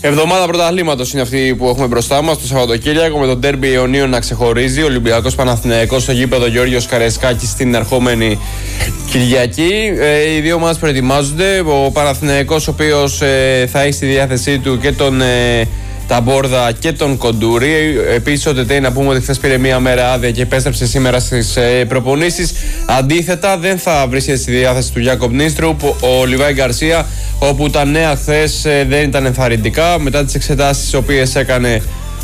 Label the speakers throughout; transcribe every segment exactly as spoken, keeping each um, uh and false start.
Speaker 1: Εβδομάδα πρωταθλήματος είναι αυτή που έχουμε μπροστά μας το Σαββατοκύριακο, με τον ντέρμπι Ιωνίων να ξεχωρίζει. Ολυμπιακός Παναθηναϊκός στο γήπεδο Γιώργος Καραϊσκάκης την ερχόμενη Κυριακή. Ε, οι δύο ομάδες προετοιμάζονται. Ο Παναθηναϊκός, ο οποίος ε, θα έχει στη διάθεσή του και τον ε, Ταμπόρδα και τον Κοντούρη. Επίσης, ο Τετέι, να πούμε ότι χθες πήρε μία μέρα άδεια και επέστρεψε σήμερα στις ε, προπονήσεις. Αντίθετα, δεν θα βρίσκεται στη διάθεση του Γιάκοπ Νίστρουπ ο Λιβάη Γκαρσία, όπου τα νέα χθες ε, δεν ήταν ενθαρρυντικά. Μετά τις εξετάσεις τις οποίες έκανε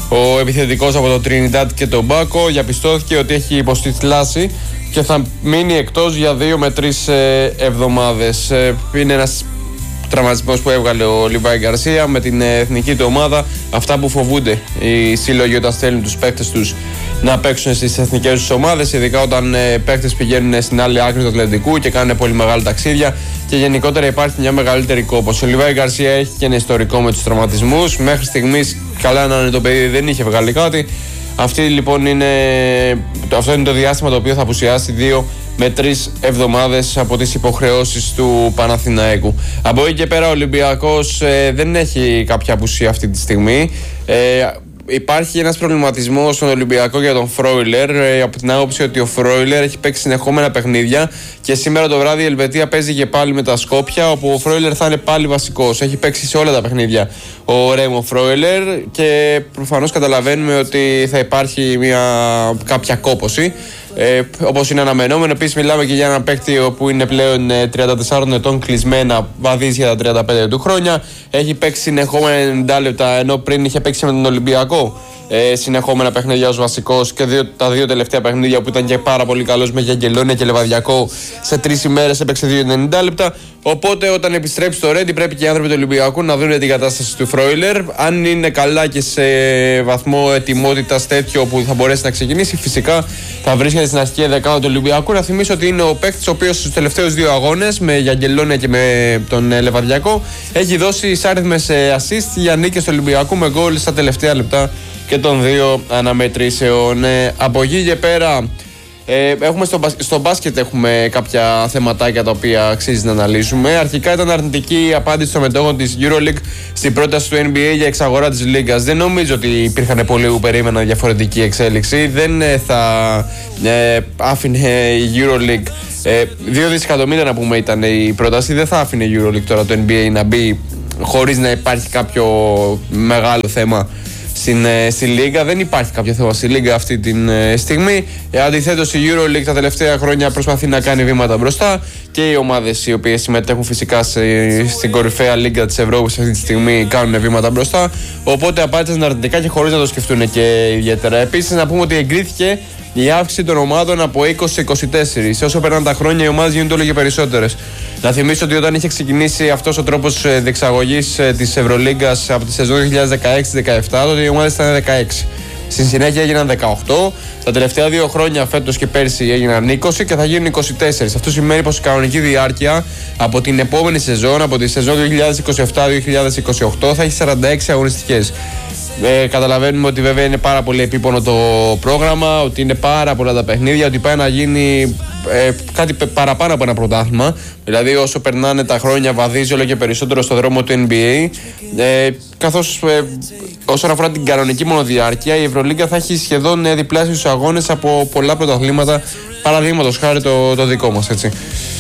Speaker 1: ο επιθετικός από το Τρινιντάντ και τον Μπάκο, διαπιστώθηκε ότι έχει υποστεί θλάση και θα μείνει εκτός για δύο με τρεις ε, εβδομάδες. Ε, είναι ένας τραυματισμός που έβγαλε ο Λιβάη Γκαρσία με την εθνική του ομάδα. Αυτά που φοβούνται οι σύλλογοι όταν στέλνουν τους παίκτες τους να παίξουν στις εθνικές τους ομάδες, ειδικά όταν ε, παίκτες πηγαίνουν στην άλλη άκρη του Ατλαντικού και κάνουν πολύ μεγάλα ταξίδια και γενικότερα υπάρχει μια μεγαλύτερη κόπωση. Ο Λιβάη Γκαρσία έχει και ένα ιστορικό με τους τραυματισμούς. Μέχρι στιγμής, καλά να είναι το παιδί, δεν είχε βγάλει κάτι. Αυτή λοιπόν είναι, αυτό είναι το διάστημα το οποίο θα απουσιάσει δύο με τρεις εβδομάδες από τις υποχρεώσεις του Παναθηναϊκού. Από εκεί και πέρα ο Ολυμπιακός ε, δεν έχει κάποια απουσία αυτή τη στιγμή. Ε, Υπάρχει ένας προβληματισμός στον Ολυμπιακό για τον Φρόιλερ, ε, από την άποψη ότι ο Φρόιλερ έχει παίξει συνεχόμενα παιχνίδια και σήμερα το βράδυ η Ελβετία παίζει και πάλι με τα Σκόπια, όπου ο Φρόιλερ θα είναι πάλι βασικός. Έχει παίξει σε όλα τα παιχνίδια ο Ρέμο Φρόιλερ και προφανώς καταλαβαίνουμε ότι θα υπάρχει μια κάποια κόπωση. Ε, όπως είναι αναμενόμενο. Επίσης, μιλάμε και για έναν παίκτη που είναι πλέον ε, τριάντα τεσσάρων ετών, κλεισμένα, βαδίζει για τα τριάντα πέντε του χρόνια. Έχει παίξει συνεχόμενα ενενήντα λεπτά, ενώ πριν είχε παίξει με τον Ολυμπιακό ε, συνεχόμενα παιχνίδια ως βασικός και δύο, τα δύο τελευταία παιχνίδια που ήταν και πάρα πολύ καλός με Γιαγγελόνια και Λεβαδιακό. Σε τρεις ημέρες έπαιξε δύο ενενήντα λεπτά. Οπότε, όταν επιστρέψει το Ρέντι, πρέπει και οι άνθρωποι του Ολυμπιακού να δουν την κατάσταση του Φρόιλερ. Αν είναι καλά και σε βαθμό ετοιμότητας τέτοιο που θα μπορέσει να ξεκινήσει, φυσικά θα βρίσκεται στην αρχική δεκάδα του Ολυμπιακού. Να θυμίσω ότι είναι ο παίκτης ο οποίος στους τελευταίους δύο αγώνες, με Γιαγγελόνια και με τον Λεβαδιακό, έχει δώσει εισάριθμες assist για νίκες του Ολυμπιακού με γκολ στα τελευταία λεπτά και των δύο αναμετρήσεων. Ε, από εκεί και πέρα, ε, έχουμε στο, στο μπάσκετ έχουμε κάποια θεματάκια τα οποία αξίζει να αναλύσουμε. Αρχικά ήταν αρνητική η απάντηση των μετόχων της EuroLeague στην πρόταση του N B A για εξαγορά της Λίγκας. Δεν νομίζω ότι υπήρχαν πολλοί που περίμεναν διαφορετική εξέλιξη. Δεν ε, θα ε, άφηνε η EuroLeague. Ε, δύο δισεκατομμύρια να πούμε ήταν η πρόταση. Δεν θα άφηνε η EuroLeague τώρα το N B A να μπει χωρίς να υπάρχει κάποιο μεγάλο θέμα στην, στη Λίγκα. Δεν υπάρχει κάποιο θέμα στη Λίγκα αυτή τη στιγμή. Ε, αντιθέτως, η EuroLeague τα τελευταία χρόνια προσπαθεί να κάνει βήματα μπροστά και οι ομάδες οι οποίες συμμετέχουν φυσικά σε, στην κορυφαία Λίγκα της Ευρώπης αυτή τη στιγμή κάνουν βήματα μπροστά. Οπότε απάντησαν αρνητικά και χωρίς να το σκεφτούν και ιδιαίτερα. Επίσης, να πούμε ότι εγκρίθηκε η αύξηση των ομάδων από είκοσι σε είκοσι τέσσερα. Όσο περνάνε τα χρόνια, οι ομάδες γίνονται όλο και περισσότερες. Να θυμίσω ότι όταν είχε ξεκινήσει αυτός ο τρόπος διεξαγωγής της Ευρωλίγκας από τη σεζόν δύο χιλιάδες δεκαέξι δεκαεπτά, τότε οι ομάδες ήταν δεκαέξι. Στη συνέχεια έγιναν δεκαοκτώ. Τα τελευταία δύο χρόνια, φέτος και πέρσι, έγιναν είκοσι και θα γίνουν είκοσι τέσσερα. Αυτό σημαίνει πως η κανονική διάρκεια από την επόμενη σεζόν, από τη σεζόν δύο χιλιάδες είκοσι επτά δύο χιλιάδες είκοσι οκτώ, θα έχει σαράντα έξι αγωνιστικές. Ε, καταλαβαίνουμε ότι βέβαια είναι πάρα πολύ επίπονο το πρόγραμμα, ότι είναι πάρα πολλά τα παιχνίδια, ότι πάει να γίνει ε, κάτι παραπάνω από ένα πρωτάθλημα. Δηλαδή, όσο περνάνε τα χρόνια, βαδίζει όλο και περισσότερο στο δρόμο του N B A. Ε, καθώς ε, όσον αφορά την κανονική μονοδιάρκεια, η Ευρωλίγκα θα έχει σχεδόν ε, διπλάσιους αγώνες από πολλά πρωταθλήματα. Παραδείγματος χάρη το, το δικό μας, έτσι.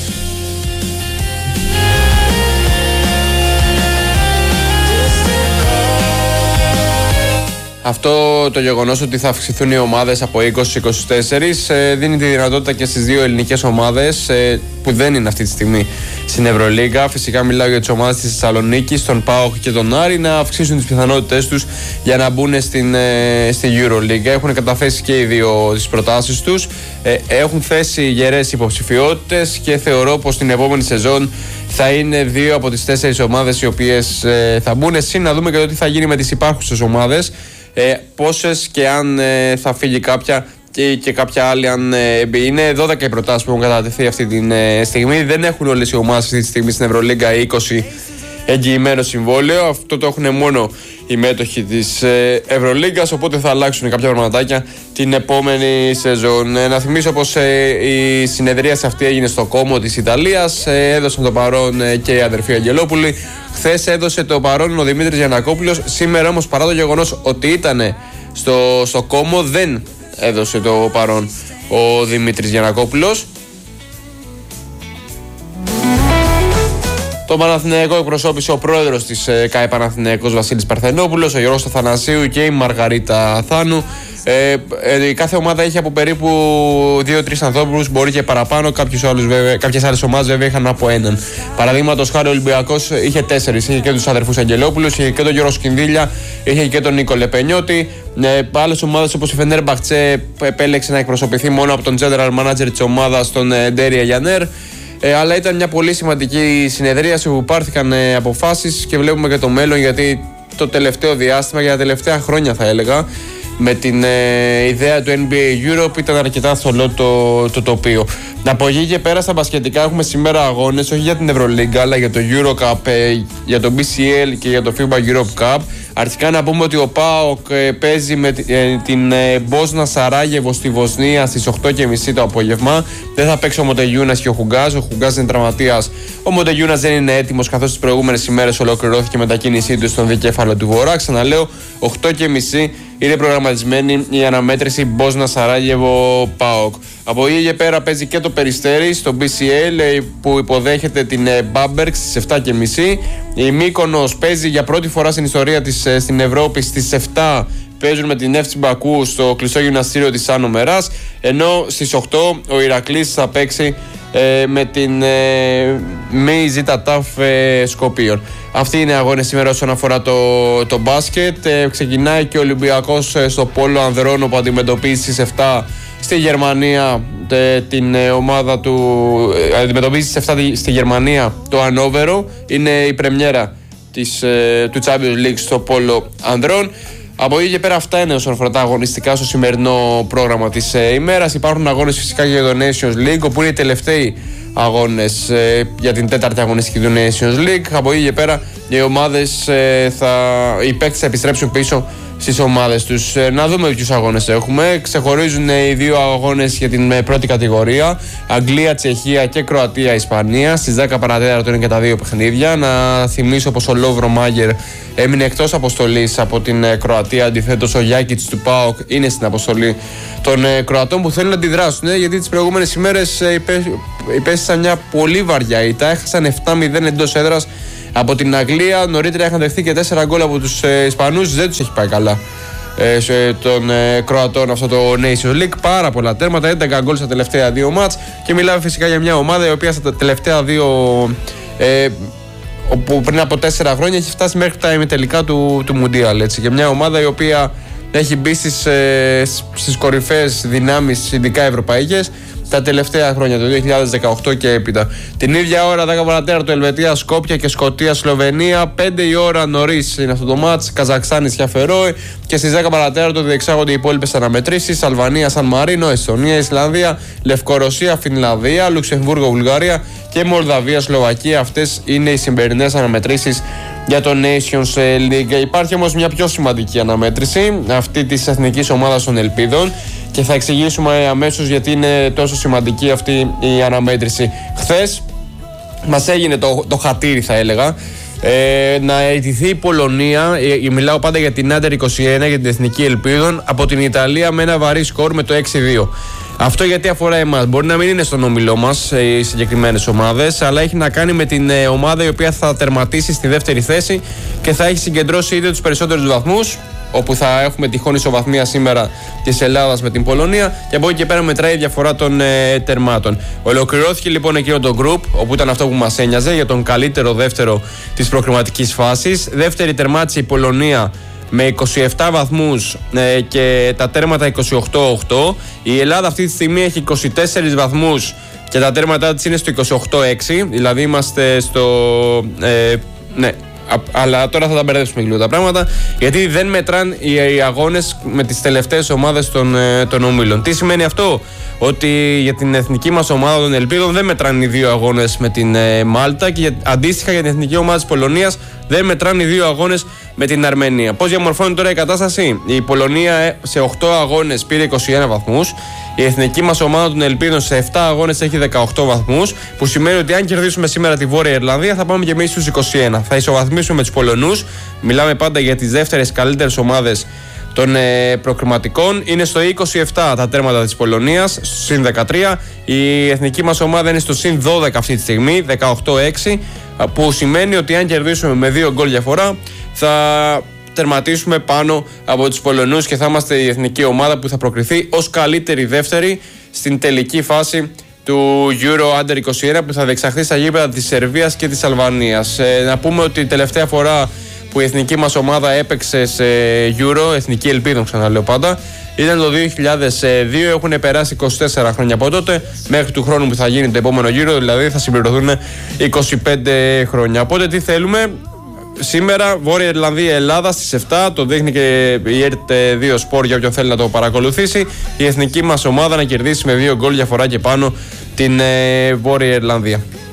Speaker 1: Αυτό το γεγονός ότι θα αυξηθούν οι ομάδες από είκοσι σε είκοσι τέσσερα ε, δίνει τη δυνατότητα και στις δύο ελληνικές ομάδες ε, που δεν είναι αυτή τη στιγμή στην Ευρωλίγκα. Φυσικά μιλάω για τις ομάδες της Θεσσαλονίκης, τον ΠΑΟΚ και τον Άρη, να αυξήσουν τις πιθανότητες τους για να μπουν στην, ε, στην EuroLeague. Έχουν καταθέσει και οι δύο τις προτάσεις τους. Ε, έχουν θέσει γερές υποψηφιότητες και θεωρώ πως την επόμενη σεζόν θα είναι δύο από τις τέσσερις ομάδες οι οποίες ε, θα μπουν. Συν να δούμε και το τι θα γίνει με τις υπάρχουσες ομάδες. Ε, πόσες και αν ε, θα φύγει κάποια και, και κάποια άλλη αν ε, μπει. Είναι δώδεκα οι προτάσεις που έχουν κατατεθεί αυτή τη ε, στιγμή. Δεν έχουν όλες οι ομάδες αυτή τη στιγμή στην Ευρωλίγκα είκοσι εγγυημένο συμβόλαιο. Αυτό το έχουν μόνο οι μέτοχοι της Ευρωλίγκας, οπότε θα αλλάξουν κάποια πραγματάκια την επόμενη σεζόν. Να θυμίσω πως η συνεδρίαση αυτή έγινε στο Κόμο της Ιταλίας. Έδωσαν το παρόν και οι αδερφοί Αγγελόπουλοι. Χθες έδωσε το παρόν ο Δημήτρης Γιαννακόπουλος. Σήμερα όμως, παρά το γεγονός ότι ήταν στο, στο Κόμο, δεν έδωσε το παρόν ο Δημήτρης Γιαννακόπουλος. Το Παναθηναϊκό εκπροσώπησε ο πρόεδρος της ΚΑΕ Παναθηναϊκός Βασίλης Παρθενόπουλος, ο Γιώργος Αθανασίου και η Μαργαρίτα Θάνου. Ε, ε, κάθε ομάδα είχε από περίπου δύο τρεις ανθρώπους, μπορεί και παραπάνω. Κάποιες άλλες ομάδες βέβαια είχαν από έναν. Παραδείγματος χάρη, ο Ολυμπιακός είχε τέσσερις. Είχε και τους αδερφούς Αγγελόπουλους, είχε και τον Γιώργο Σκινδύλια, είχε και τον Νίκο Λεπενιώτη. Ε, άλλες ομάδες όπως η Φενέρμπαχτσε επέλεξε να εκπροσωπηθεί μόνο από τον general manager της ομάδας, τον Ντέρι Αγιανέρ. Ε, αλλά ήταν μια πολύ σημαντική συνεδρίαση που πάρθηκαν ε, αποφάσεις και βλέπουμε και το μέλλον, γιατί το τελευταίο διάστημα, για τα τελευταία χρόνια θα έλεγα, με την ε, ιδέα του N B A Europe ήταν αρκετά θολό το, το τοπίο. Από εκεί και πέρα στα μπασκετικά έχουμε σήμερα αγώνες, όχι για την Ευρωλίγκα αλλά για το Eurocup, ε, για το B C L και για το FIBA Europe Cup. Αρχικά να πούμε ότι ο ΠΑΟΚ ε, παίζει με ε, την ε, Μπόσνα Σαράγεβο στη Βοσνία στις οκτώ και μισή το απόγευμα. Δεν θα παίξει ο Μοντεγιούνας και ο Χουγκάζ. Ο Χουγκάζ είναι τραυματίας. Ο Μοντεγιούνας δεν είναι έτοιμος, καθώς τις προηγούμενες ημέρες ολοκληρώθηκε μετακίνησή του στον δικέφαλο του Βορρά. Ξαναλέω, οκτώ και μισή είναι προγραμματισμένη η αναμέτρηση Μπόσνα Σαράγεβο ΠΑΟΚ. Από εκεί και πέρα παίζει και το Περιστέρι στο B C L που υποδέχεται την Μπάμπεργκ στις επτά και μισή. Η Μύκονος παίζει για πρώτη φορά στην ιστορία της στην Ευρώπη στις επτά. Παίζουν με την Εύτσι Μπακού στο κλειστό γυμναστήριο της Άνω Μεράς. Ενώ στις οκτώ ο Ηρακλής θα παίξει ε, με την ε, Μη Ζήτα Ταφ ε, Σκοπίων. Αυτοί είναι οι αγώνες σήμερα όσον αφορά το, το μπάσκετ. Ε, ξεκινάει και ο Ολυμπιακός ε, στο πόλο ανδρών, που αντιμετωπίζει στις επτά στη Γερμανία ε, την ε, ομάδα του. Ε, αντιμετωπίζει στις επτά στη Γερμανία το Ανόβερο. Είναι η πρεμιέρα της, ε, του Champions League στο πόλο ανδρών. Από εκεί και πέρα αυτά είναι όσον αφορά τα αγωνιστικά στο σημερινό πρόγραμμα της ε, ημέρας. Υπάρχουν αγώνες φυσικά για το Nations League, όπου είναι οι τελευταίοι αγώνες ε, για την τέταρτη αγωνιστική του Nations League. Από εκεί και πέρα οι ομάδες, ε, θα, οι παίκτες θα επιστρέψουν πίσω στις ομάδες τους. Ε, να δούμε ποιους αγώνες έχουμε. Ξεχωρίζουν ε, οι δύο αγώνες για την ε, πρώτη κατηγορία. Αγγλία, Τσεχία και Κροατία, Ισπανία. Στις δέκα παρατέταρτο είναι και τα δύο παιχνίδια. Να θυμίσω πως ο Λόβρο Μάγερ έμεινε εκτός αποστολής από την ε, Κροατία. Αντιθέτως ο Γιάκιτς του ΠΑΟΚ είναι στην αποστολή των ε, Κροατών, που θέλουν να αντιδράσουν, ε, γιατί τις προηγούμενες ημέρες ε, υπέ, υπέστησαν μια πολύ βαριά ήττα. Έχασαν επτά μηδέν εντός έδρας από την Αγγλία. Νωρίτερα είχαν δεχθεί και τέσσερα γκολ από τους ε, Ισπανούς. Δεν τους έχει πάει καλά ε, σε, των ε, Κροατών αυτό το Nations League. Πάρα πολλά τέρματα, έντεκα γκολ στα τελευταία δύο μάτς. Και μιλάμε φυσικά για μια ομάδα η οποία στα τελευταία δύο, ε, όπου πριν από τέσσερα χρόνια έχει φτάσει μέχρι τα ημιτελικά του, του Μουντιάλ. Έτσι. Και μια ομάδα η οποία έχει μπει στις, ε, στις κορυφαίες δυνάμεις, ειδικά ευρωπαϊκές, τα τελευταία χρόνια, το δύο χιλιάδες δεκαοκτώ και έπειτα. Την ίδια ώρα, δέκα παρατέταρτο, Ελβετία, Σκόπια και Σκωτία, Σλοβενία. πέντε η ώρα νωρίς είναι αυτό το μάτς. Καζακστάν, Νησιά Φερόε. Και στις δέκα παρατέταρτο διεξάγονται οι υπόλοιπες αναμετρήσεις. Αλβανία, Σαν Μαρίνο, Εστονία, Ισλανδία, Λευκορωσία, Φινλανδία, Λουξεμβούργο, Βουλγαρία και Μολδαβία, Σλοβακία. Αυτές είναι οι σημερινές αναμετρήσεις για το Nations League. Υπάρχει όμως μια πιο σημαντική αναμέτρηση, αυτή της εθνικής ομάδας των Ελπίδων, και θα εξηγήσουμε αμέσως γιατί είναι τόσο σημαντική αυτή η αναμέτρηση. Χθες μας έγινε το, το χατήρι, θα έλεγα, ε, να αιτηθεί η Πολωνία, ε, μιλάω πάντα για την Άντερ είκοσι ένα, για την Εθνική Ελπίδων, από την Ιταλία με ένα βαρύ σκορ, με το έξι δύο. Αυτό γιατί αφορά εμάς. Μπορεί να μην είναι στον όμιλό μας οι συγκεκριμένες ομάδες, αλλά έχει να κάνει με την ομάδα η οποία θα τερματίσει στη δεύτερη θέση και θα έχει συγκεντρώσει ήδη τους περισσότερους βαθμούς, όπου θα έχουμε τυχόν ισοβαθμία σήμερα της Ελλάδας με την Πολωνία, και από εκεί και πέρα μετράει η διαφορά των ε, τερμάτων. Ολοκληρώθηκε λοιπόν εκείνο το group, όπου ήταν αυτό που μας ένοιαζε για τον καλύτερο δεύτερο της προκριματικής φάσης. Δεύτερη τερμάτισε η Πολωνία με είκοσι επτά βαθμούς ε, και τα τέρματα είκοσι οκτώ οκτώ. Η Ελλάδα αυτή τη στιγμή έχει είκοσι τέσσερις βαθμούς και τα τέρματά της είναι στο είκοσι οκτώ έξι, δηλαδή είμαστε στο... Ε, ναι, Αλλά τώρα θα τα μπερδέψουμε λίγο τα πράγματα, γιατί δεν μετράνε οι αγώνες με τις τελευταίες ομάδες των, των ομίλων. Τι σημαίνει αυτό? Ότι για την εθνική μας ομάδα των Ελπίδων δεν μετράνε οι δύο αγώνες με την ε, Μάλτα, και για, αντίστοιχα για την εθνική ομάδα της Πολωνίας δεν μετράνε οι δύο αγώνες με την Αρμενία. Πώς διαμορφώνει τώρα η κατάσταση? Η Πολωνία σε οκτώ αγώνες πήρε είκοσι ένα βαθμούς. Η εθνική μας ομάδα των Ελπίδων σε επτά αγώνες έχει δεκαοκτώ βαθμούς. Που σημαίνει ότι αν κερδίσουμε σήμερα τη Βόρεια Ιρλανδία θα πάμε και εμείς στους είκοσι ένα. Θα ισοβαθμίσουμε με τους Πολωνούς. Μιλάμε πάντα για τις δεύτερες καλύτερες ομάδες των ε, προκριματικών. Είναι στο είκοσι επτά τα τέρματα της Πολωνίας, στο συν δεκατρία. Η εθνική μας ομάδα είναι στο συν δώδεκα αυτή τη στιγμή, δεκαοκτώ έξι. Που σημαίνει ότι αν κερδίσουμε με δύο γκολ διαφορά θα τερματίσουμε πάνω από τους Πολωνούς και θα είμαστε η εθνική ομάδα που θα προκριθεί ως καλύτερη δεύτερη στην τελική φάση του Euro Under είκοσι ένα που θα διεξαχθεί στα γήπεδα της Σερβίας και της Αλβανίας. Ε, να πούμε ότι η τελευταία φορά που η εθνική μας ομάδα έπαιξε σε Euro, εθνική Ελπίδων ξαναλέω πάντα, ήταν το δύο χιλιάδες δύο. Έχουν περάσει είκοσι τέσσερα χρόνια από τότε μέχρι του χρόνου που θα γίνει το επόμενο γύρο, δηλαδή θα συμπληρωθούν είκοσι πέντε χρόνια. Οπότε τι θέλουμε? Σήμερα Βόρεια Ιρλανδία Ελλάδα στις επτά, το δείχνει και η ΕΡΤ δύο Sport για όποιον θέλει να το παρακολουθήσει. Η εθνική μας ομάδα να κερδίσει με δύο γκολ διαφορά και πάνω την ε, Βόρεια Ιρλανδία.